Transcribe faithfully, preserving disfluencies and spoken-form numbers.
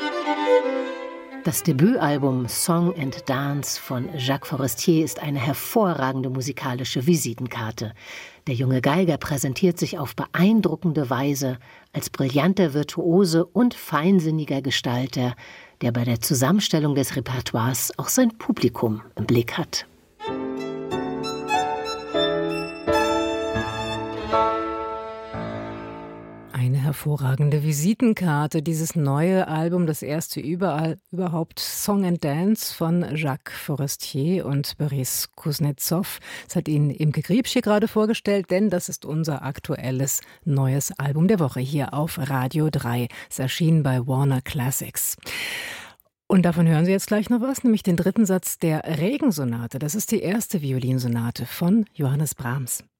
Das Debütalbum Song and Dance von Jacques Forestier ist eine hervorragende musikalische Visitenkarte. Der junge Geiger präsentiert sich auf beeindruckende Weise als brillanter Virtuose und feinsinniger Gestalter, der bei der Zusammenstellung des Repertoires auch sein Publikum im Blick hat. Eine hervorragende Visitenkarte, dieses neue Album, das erste überall überhaupt, Song and Dance von Jacques Forestier und Boris Kuznetsov. Das hat Ihnen Imke Griebsch hier gerade vorgestellt, denn das ist unser aktuelles neues Album der Woche hier auf Radio drei. Es erschien bei Warner Classics. Und davon hören Sie jetzt gleich noch was, nämlich den dritten Satz der Regensonate. Das ist die erste Violinsonate von Johannes Brahms.